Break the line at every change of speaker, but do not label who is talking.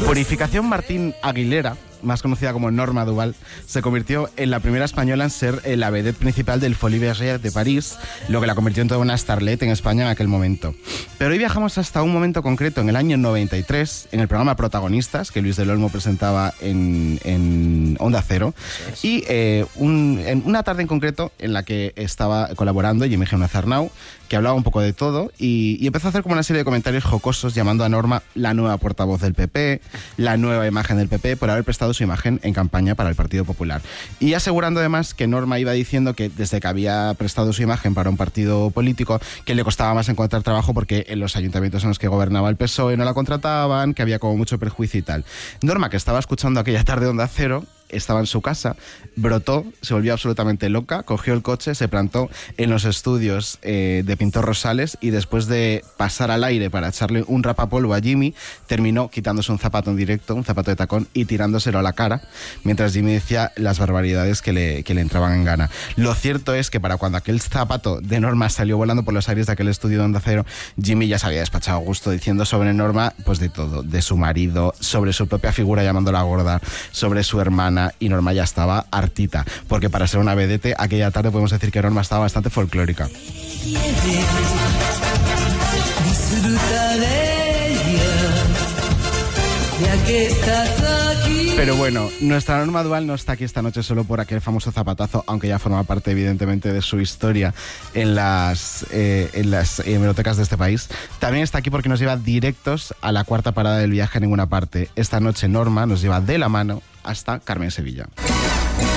Purificación Martín Aguilera, más conocida como Norma Duval, se convirtió en la primera española en ser la vedette principal del Folies Bergère de París, lo que la convirtió en toda una starlet en España en aquel momento. Pero hoy viajamos hasta un momento concreto, en el año 93, en el programa Protagonistas, que Luis del Olmo presentaba en Onda Cero, y en una tarde en concreto en la que estaba colaborando Jimmy Azarnau, que hablaba un poco de todo, y empezó a hacer como una serie de comentarios jocosos llamando a Norma la nueva portavoz del PP, la nueva imagen del PP, por haber prestado su imagen en campaña para el Partido Popular. Y asegurando además que Norma iba diciendo que desde que había prestado su imagen para un partido político, que le costaba más encontrar trabajo porque en los ayuntamientos en los que gobernaba el PSOE no la contrataban, que había como mucho perjuicio y tal. Norma, que estaba escuchando aquella tarde Onda Cero, estaba en su casa, brotó, se volvió absolutamente loca, cogió el coche, se plantó en los estudios de Pintor Rosales y después de pasar al aire para echarle un rapapolvo a Jimmy, terminó quitándose un zapato en directo, un zapato de tacón, y tirándoselo a la cara, mientras Jimmy decía las barbaridades que le entraban en gana. Lo cierto es que para cuando aquel zapato de Norma salió volando por los aires de aquel estudio de Onda Cero, Jimmy ya se había despachado a gusto diciendo sobre Norma, pues de todo, de su marido, sobre su propia figura llamándola gorda, sobre su hermana, y Norma ya estaba hartita, porque para ser una vedette aquella tarde podemos decir que Norma estaba bastante folclórica. Pero bueno, nuestra Norma Duval no está aquí esta noche solo por aquel famoso zapatazo, aunque ya forma parte evidentemente de su historia en las hemerotecas de este país. También está aquí porque nos lleva directos a la cuarta parada del viaje a ninguna parte. Esta noche Norma nos lleva de la mano hasta Carmen Sevilla.